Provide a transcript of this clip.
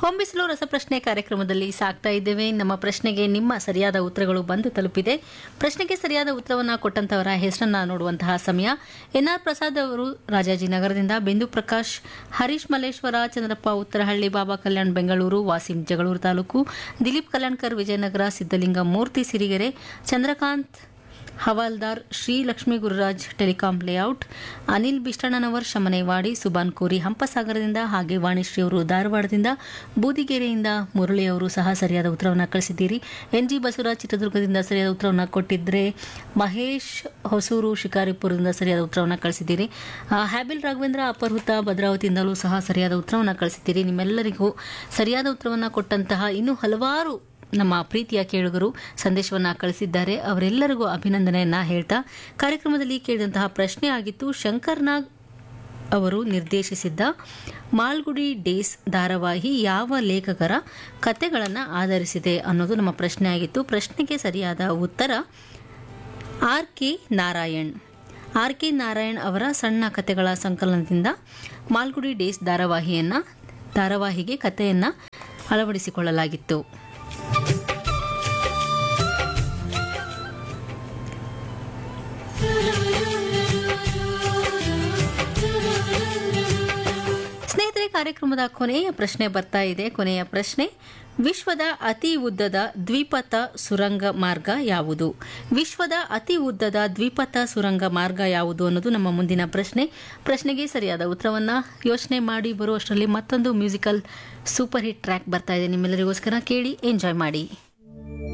ಹೊಂಬಿಸಲು ರಸಪ್ರಶ್ನೆ ಕಾರ್ಯಕ್ರಮದಲ್ಲಿ ಸಾಕ್ತಾ ಇದ್ದೇವೆ. ನಮ್ಮ ಪ್ರಶ್ನೆಗೆ ನಿಮ್ಮ ಸರಿಯಾದ ಉತ್ತರಗಳು ಬಂದು ತಲುಪಿದೆ. ಪ್ರಶ್ನೆಗೆ ಸರಿಯಾದ ಉತ್ತರವನ್ನು ಕೊಟ್ಟಂತವರ ಹೆಸರನ್ನ ನೋಡುವಂತಹ ಸಮಯ. ಎನ್ಆರ್ ಪ್ರಸಾದ್ ಅವರು ರಾಜಾಜಿನಗರದಿಂದ, ಬಿಂದು ಪ್ರಕಾಶ್, ಹರೀಶ್ ಮಲ್ಲೇಶ್ವರ, ಚಂದ್ರಪ್ಪ ಉತ್ತರಹಳ್ಳಿ, ಬಾಬಾ ಕಲ್ಯಾಣ್ ಬೆಂಗಳೂರು, ವಾಸಿಂ ಜಗಳೂರು ತಾಲೂಕು, ದಿಲೀಪ್ ಕಲ್ಯಾಣ್ಕರ್ ವಿಜಯನಗರ, ಸಿದ್ದಲಿಂಗ ಮೂರ್ತಿ ಸಿರಿಗೆರೆ, ಚಂದ್ರಕಾಂತ್ ಹವಾಲ್ದಾರ್, ಶ್ರೀ ಲಕ್ಷ್ಮೀ ಗುರುರಾಜ್ ಟೆಲಿಕಾಂ ಲೇಔಟ್, ಅನಿಲ್ ಬಿಷ್ಟಣ್ಣನವರ್ ಶಮನೇವಾಡಿ, ಸುಬಾನ್ ಕೋರಿ ಹಂಪಸಾಗರದಿಂದ, ಹಾಗೆ ವಾಣಿಶ್ರೀ ಅವರು ಧಾರವಾಡದಿಂದ, ಬೂದಿಗೆರೆಯಿಂದ ಮುರಳಿ ಅವರು ಸಹ ಸರಿಯಾದ ಉತ್ತರವನ್ನು ಕಳಿಸಿದ್ದೀರಿ. ಎನ್ಜಿ ಬಸವರಾಜ್ ಚಿತ್ರದುರ್ಗದಿಂದ ಸರಿಯಾದ ಉತ್ತರವನ್ನು ಕೊಟ್ಟಿದ್ರೆ, ಮಹೇಶ್ ಹೊಸೂರು ಶಿಕಾರಿಪುರದಿಂದ ಸರಿಯಾದ ಉತ್ತರವನ್ನು ಕಳಿಸಿದ್ದೀರಿ. ಹ್ಯಾಬಿಲ್ ರಾಘವೇಂದ್ರ ಅಪರ್ಹುತ ಭದ್ರಾವತಿಯಿಂದಲೂ ಸಹ ಸರಿಯಾದ ಉತ್ತರವನ್ನು ಕಳಿಸಿದ್ದೀರಿ. ನಿಮ್ಮೆಲ್ಲರಿಗೂ ಸರಿಯಾದ ಉತ್ತರವನ್ನು ಕೊಟ್ಟಂತಹ ಇನ್ನೂ ಹಲವಾರು ನಮ್ಮ ಪ್ರೀತಿಯ ಕೇಳುಗರು ಸಂದೇಶವನ್ನು ಕಳಿಸಿದ್ದಾರೆ. ಅವರೆಲ್ಲರಿಗೂ ಅಭಿನಂದನೆಯನ್ನ ಹೇಳ್ತಾ, ಕಾರ್ಯಕ್ರಮದಲ್ಲಿ ಕೇಳಿದಂತಹ ಪ್ರಶ್ನೆ ಆಗಿತ್ತು, ಶಂಕರ್ ನಾಗ್ ಅವರು ನಿರ್ದೇಶಿಸಿದ್ದ ಮಾಲ್ಗುಡಿ ಡೇಸ್ ಧಾರಾವಾಹಿ ಯಾವ ಲೇಖಕರ ಕತೆಗಳನ್ನು ಆಧರಿಸಿದೆ ಅನ್ನೋದು ನಮ್ಮ ಪ್ರಶ್ನೆ ಆಗಿತ್ತು. ಪ್ರಶ್ನೆಗೆ ಸರಿಯಾದ ಉತ್ತರ R K Narayan. R K Narayan ಅವರ ಸಣ್ಣ ಕತೆಗಳ ಸಂಕಲನದಿಂದ ಮಾಲ್ಗುಡಿ ಡೇಸ್ ಧಾರಾವಾಹಿಗೆ ಕಥೆಯನ್ನು ಅಳವಡಿಸಿಕೊಳ್ಳಲಾಗಿತ್ತು. ಸ್ನೇಹಿತರೆ, ಕಾರ್ಯಕ್ರಮದ ಕೊನೆಯ ಪ್ರಶ್ನೆ ಬರ್ತಾ ಇದೆ. ಕೊನೆಯ ಪ್ರಶ್ನೆ, ವಿಶ್ವದ ಅತಿ ಉದ್ದದ ದ್ವಿಪಥ ಸುರಂಗ ಮಾರ್ಗ ಯಾವುದು? ವಿಶ್ವದ ಅತಿ ಉದ್ದದ ದ್ವಿಪಥ ಸುರಂಗ ಮಾರ್ಗ ಯಾವುದು ಅನ್ನೋದು ನಮ್ಮ ಮುಂದಿನ ಪ್ರಶ್ನೆ. ಪ್ರಶ್ನೆಗೆ ಸರಿಯಾದ ಉತ್ತರವನ್ನು ಯೋಚನೆ ಮಾಡಿ ಬರುವಷ್ಟರಲ್ಲಿ ಮತ್ತೊಂದು ಮ್ಯೂಸಿಕಲ್ ಸೂಪರ್ ಹಿಟ್ ಟ್ರ್ಯಾಕ್ ಬರ್ತಾ ಇದೆ ನಿಮ್ಮೆಲ್ಲರಿಗೋಸ್ಕರ. ಕೇಳಿ, ಎಂಜಾಯ್ ಮಾಡಿ.